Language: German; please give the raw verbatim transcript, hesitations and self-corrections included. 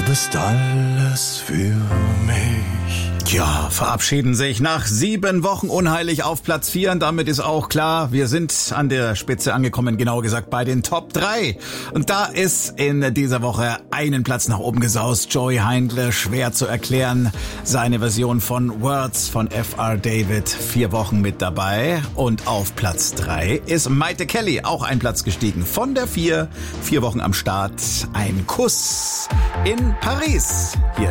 bist alles für mich. Ja, verabschieden sich nach sieben Wochen unheilig auf Platz vier. Und damit ist auch klar, wir sind an der Spitze angekommen, genauer gesagt bei den Top drei. Und da ist in dieser Woche einen Platz nach oben gesaust. Joey Heindle, schwer zu erklären. Seine Version von Words von F R David, vier Wochen mit dabei. Und auf Platz drei ist Maite Kelly, auch ein Platz gestiegen. Von der vier, vier Wochen am Start. Ein Kuss in Paris. Hier